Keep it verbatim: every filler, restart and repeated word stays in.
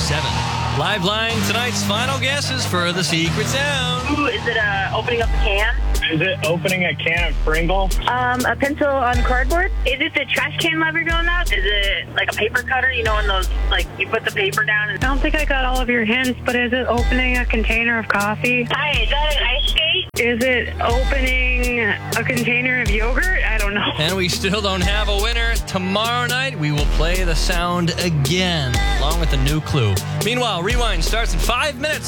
seven. Live line tonight's final guesses for the secret sound. Ooh, is it uh, opening up a can? Is it opening a can of Pringle? Um, a pencil on cardboard? Is it the trash can lever going up? Is it like a paper cutter? You know, in those, like, you put the paper down? And- I don't think I got all of your hints, but is it opening a container of coffee? Hi, is that an ice skate? Is it opening a container of yogurt? I don't know. And we still don't have a winner. Tomorrow night, we will play the sound again, along with a new clue. Meanwhile, Rewind starts in five minutes.